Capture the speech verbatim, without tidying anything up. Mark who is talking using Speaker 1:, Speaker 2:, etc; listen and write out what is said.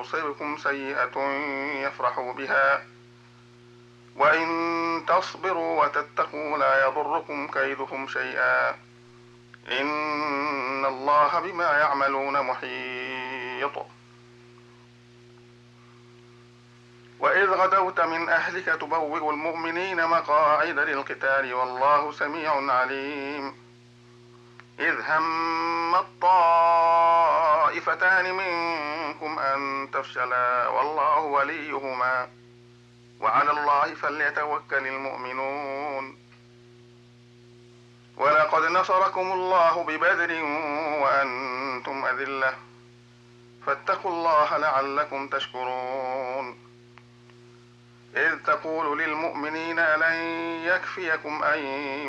Speaker 1: تصبكم سيئة يفرحوا بها وإن تصبروا وتتقوا لا يضركم كيدهم شيئا إن الله بما يعملون محيط. وإذ غدوت من أهلك تبوئ المؤمنين مقاعد للقتال والله سميع عليم. إذ هم الطائفتان منكم أن تفشلا والله وليهما وعلى الله فليتوكل المؤمنون. ولقد نصركم الله ببدر وأنتم أذلة فاتقوا الله لعلكم تشكرون. إذ تقول للمؤمنين ألن يكفيكم أن